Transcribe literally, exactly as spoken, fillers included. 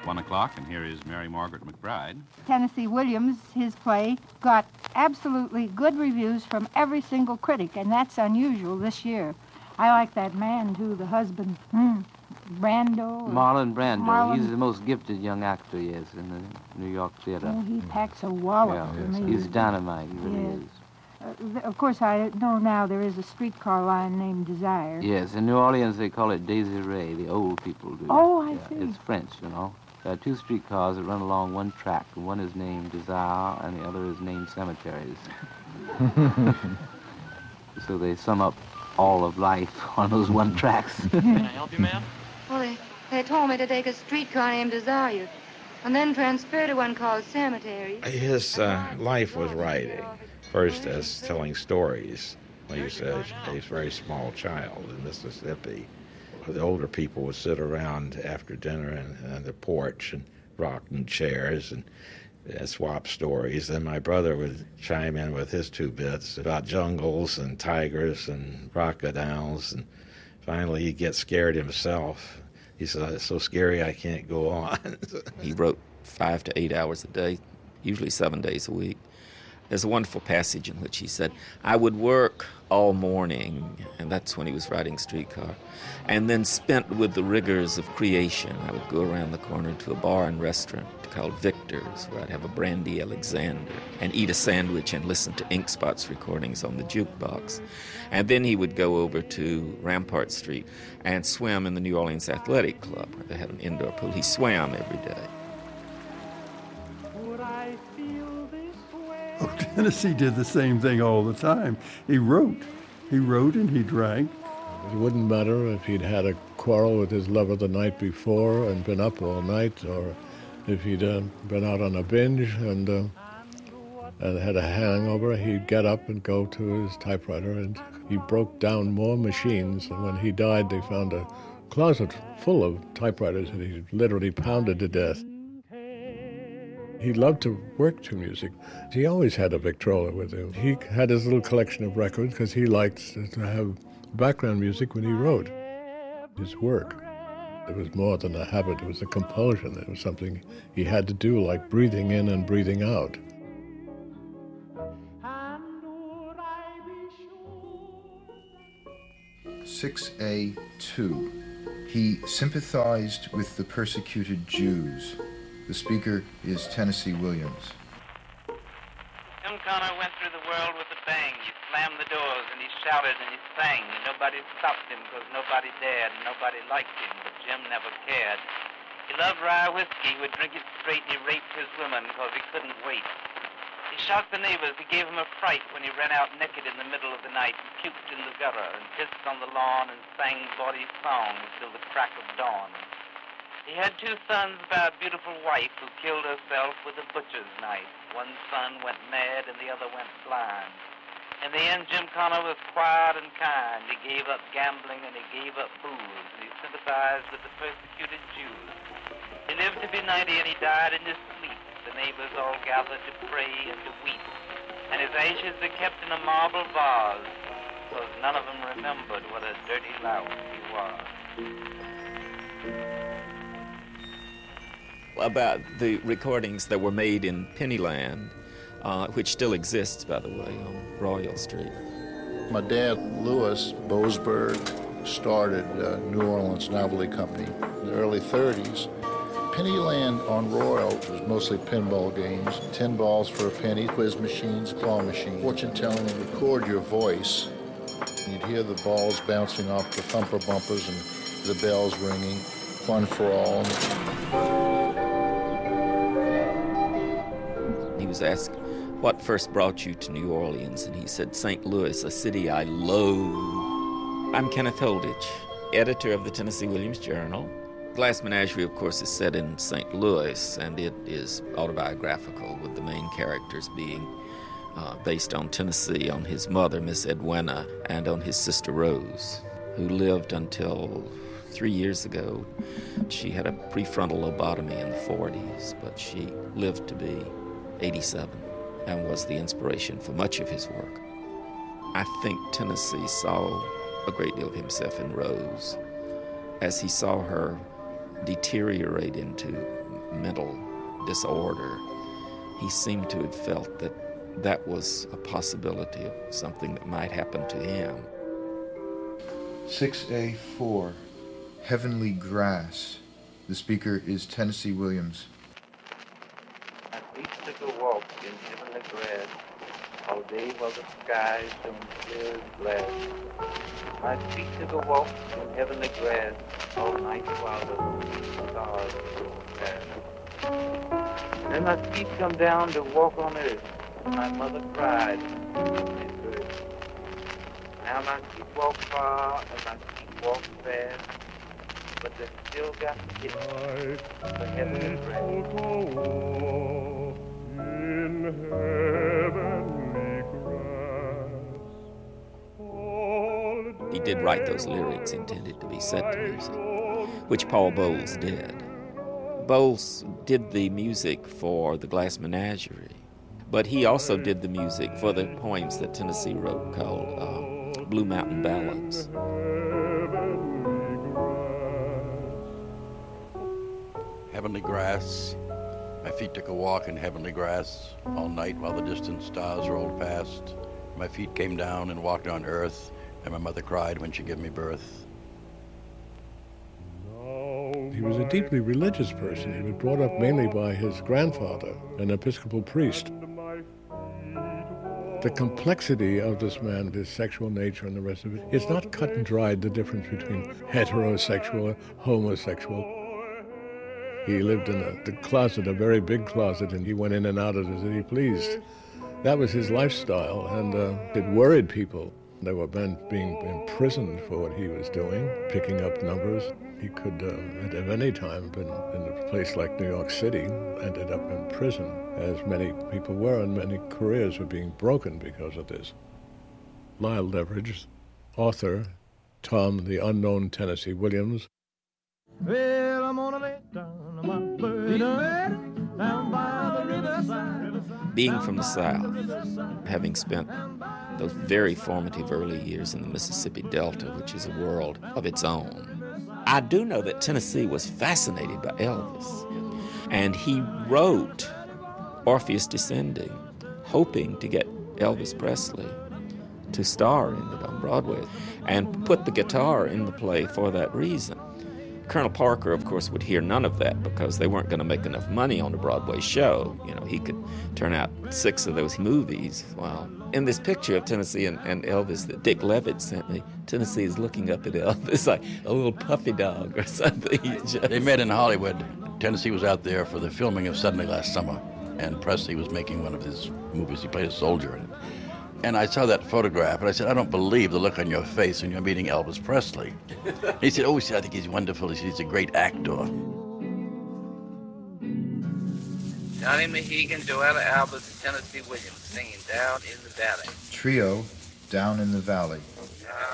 one o'clock, and here is Mary Margaret McBride. Tennessee Williams, his play, got absolutely good reviews from every single critic, and that's unusual this year. I like that man, too, the husband. Hmm. Brando? Marlon Brando. Marlon... He's the most gifted young actor, yes, in the New York theater. Oh, he packs a wallop yeah, for yes, me. He's dynamite, he really yes. is. Uh, th- of course, I know now there is a streetcar line named Desire. Yes, in New Orleans they call it Désiré, the old people do. Oh, I yeah, see. It's French, you know. There are two streetcars that run along one track. One is named Desire, and the other is named Cemeteries. So they sum up all of life on those one tracks. Can I help you, ma'am? Well, they, they told me to take a streetcar named Desire, and then transfer to one called Cemetery. His uh, life was writing, first as telling stories. When he was a, a very small child in Mississippi. The older people would sit around after dinner and on the porch and rock in chairs and, and swap stories. Then my brother would chime in with his two bits about jungles and tigers and crocodiles. And finally he'd get scared himself. He said, "It's so scary I can't go on." He wrote five to eight hours a day, usually seven days a week. There's a wonderful passage in which he said, "I would work all morning," and that's when he was writing Streetcar, "and then spent with the rigors of creation. I would go around the corner to a bar and restaurant called Victor's, where I'd have a brandy Alexander and eat a sandwich and listen to Ink Spot's recordings on the jukebox. And then he would go over to Rampart Street and swim in the New Orleans Athletic Club, where they had an indoor pool. He swam every day." Oh, Tennessee did the same thing all the time. He wrote. He wrote and he drank. It wouldn't matter if he'd had a quarrel with his lover the night before and been up all night, or if he'd uh, been out on a binge and, uh, and had a hangover, he'd get up and go to his typewriter, and he broke down more machines. And when he died, they found a closet full of typewriters that he literally pounded to death. He loved to work to music. He always had a Victrola with him. He had his little collection of records because he liked to have background music when he wrote his work. It was more than a habit, it was a compulsion. It was something he had to do, like breathing in and breathing out. six A two. He sympathized with the persecuted Jews. The speaker is Tennessee Williams. Jim Connor went through the world with a bang. He slammed the doors and he shouted and he sang. And nobody stopped him because nobody dared and nobody liked him, but Jim never cared. He loved rye whiskey. He would drink it straight and he raped his women because he couldn't wait. He shocked the neighbors. He gave them a fright when he ran out naked in the middle of the night and puked in the gutter and pissed on the lawn and sang bawdy songs till the crack of dawn. He had two sons by a beautiful wife who killed herself with a butcher's knife. One son went mad and the other went blind. In the end, Jim Connor was quiet and kind. He gave up gambling and he gave up booze, and he sympathized with the persecuted Jews. He lived to be ninety and he died in his sleep. The neighbors all gathered to pray and to weep, and his ashes are kept in a marble vase, because none of them remembered what a dirty lout he was. About the recordings that were made in Pennyland, uh, which still exists, by the way, on Royal Street. My dad, Louis Boasberg, started uh, New Orleans Novelty Company in the early thirties. Pennyland on Royal was mostly pinball games, ten balls for a penny, quiz machines, claw machines. Fortune telling would record your voice. You'd hear the balls bouncing off the thumper bumpers and the bells ringing. Fun for all. He was asked, "What first brought you to New Orleans?" And he said, "Saint Louis, a city I loathe." I'm Kenneth Holditch, editor of the Tennessee Williams Journal. Glass Menagerie, of course, is set in Saint Louis, and it is autobiographical, with the main characters being uh, based on Tennessee, on his mother, Miss Edwina, and on his sister Rose, who lived until three years ago. She had a prefrontal lobotomy in the forties, but she lived to be eighty-seven and was the inspiration for much of his work. I think Tennessee saw a great deal of himself in Rose as he saw her deteriorate into mental disorder. He seemed to have felt that that was a possibility of something that might happen to him. six A four, Heavenly Grass. The speaker is Tennessee Williams. My feet took a walk in heavenly grass, all day while the sky shone clear as glass. My feet took a walk in heavenly grass, all night while the stars shone past. Then my feet come down to walk on earth, my mother cried at birth. Now my feet walk far and my feet walk fast, but they still got to get the heavenly grass. He did write those lyrics intended to be set to music, which Paul Bowles did. Bowles did the music for the Glass Menagerie, but he also did the music for the poems that Tennessee wrote called uh, Blue Mountain Ballads. Heavenly grass. My feet took a walk in heavenly grass all night while the distant stars rolled past. My feet came down and walked on earth, and my mother cried when she gave me birth. He was a deeply religious person. He was brought up mainly by his grandfather, an Episcopal priest. The complexity of this man, his sexual nature and the rest of it, it's not cut and dried, the difference between heterosexual and homosexual. He lived in a, the closet, a very big closet, and he went in and out of it as he pleased. That was his lifestyle, and uh, it worried people. There were men being imprisoned for what he was doing, picking up numbers. He could, uh, at any time, been in a place like New York City, ended up in prison, as many people were, and many careers were being broken because of this. Lyle Leveridge, author, Tom the Unknown Tennessee Williams. Well, I'm gonna lay down my burden down by the riverside. Being from the South, having spent those very formative early years in the Mississippi Delta, which is a world of its own, I do know that Tennessee was fascinated by Elvis. And he wrote Orpheus Descending, hoping to get Elvis Presley to star in it on Broadway, and put the guitar in the play for that reason. Colonel Parker, of course, would hear none of that because they weren't going to make enough money on a Broadway show. You know, he could turn out six of those movies. Wow. In this picture of Tennessee and, and Elvis that Dick Levitt sent me, Tennessee is looking up at Elvis like a little puppy dog or something. Just... They met in Hollywood. Tennessee was out there for the filming of Suddenly Last Summer, and Presley was making one of his movies. He played a soldier in it. And I saw that photograph, and I said, I don't believe the look on your face when you're meeting Elvis Presley. He said, oh, he said, I think he's wonderful. He said, he's a great actor. Johnny Mahegan, Joella Albert, and Tennessee Williams singing Down in the Valley. Trio, Down in the Valley.